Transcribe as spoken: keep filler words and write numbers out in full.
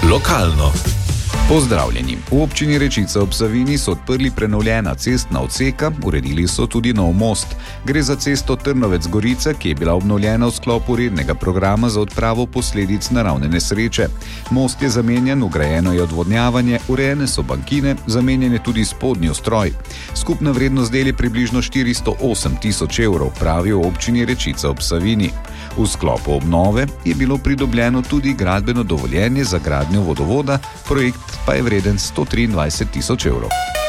Lokalno. Pozdravljeni. V občini Rečica ob Savinji so odprli prenovljena cestna odseka, uredili so tudi nov most. Gre za cesto Trnovec-Gorica, ki je bila obnovljena v sklopu rednega programa za odpravo posledic naravne nesreče. Most je zamenjan, ugrajeno je odvodnjavanje, urejene so bankine, zamenjan je tudi spodnji ustroj. Skupna vrednost del je približno štiristo osem tisoč evrov, pravijo v občini Rečica ob Savinji. V sklopu obnove je bilo pridobljeno tudi gradbeno dovoljenje za gradnjo vodovoda, projekt pa je vreden sto triindvajset tisoč evrov.